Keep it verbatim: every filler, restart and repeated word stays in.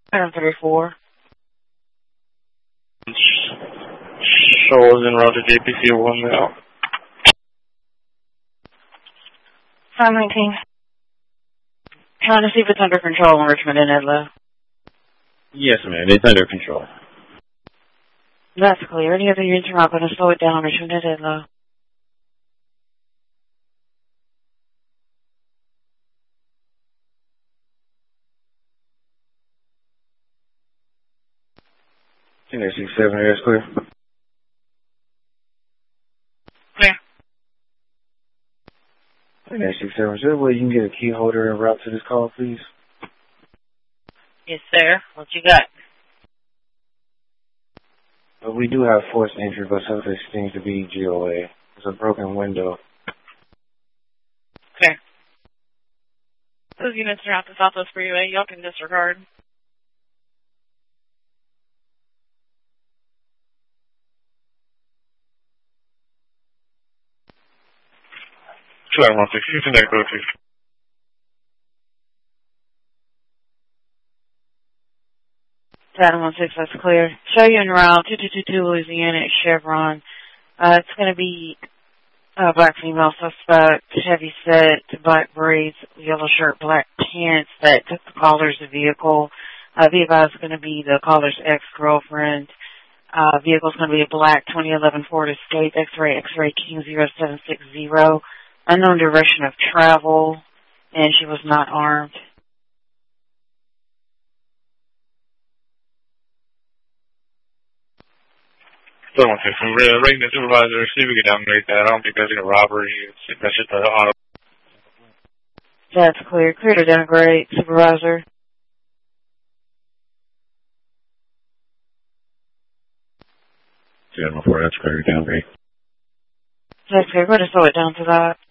Item thirty-four. Shoals en route to J P C one now. five nineteen. Trying to see if it's under control in Richmond and Edlow. Yes, ma'am. It's under control. That's clear. Any other units are not going to slow it down, Richmond and Edlow. ten six seven, that's clear. Clear. ten six seven, is there a way you can get a key holder en route to this call, please? Yes, sir. What you got? Well, we do have forced entry, but some of this seems to be G O A. It's a broken window. Okay. Those units are out the Southwest Freeway. Y'all can disregard. two nine one six, Houston, that go to. Item one six, that's clear. Show you en route, two two two two Louisiana at Chevron. Uh, it's going to be a black female suspect, heavy set, black braids, yellow shirt, black pants that took the caller's vehicle. Uh, the advised is going to be the caller's ex-girlfriend. Uh, vehicle is going to be a black twenty eleven Ford Escape, X-ray, X-ray King zero seven six zero. Unknown direction of travel, and she was not armed. seven one six, I'm rating the supervisor, see if we can downgrade that. I don't think that's a robbery. It's, that's just an auto. That's clear. Clear to downgrade, supervisor. two nine one four, that's clear to downgrade. That's clear. We're going to slow it down to that.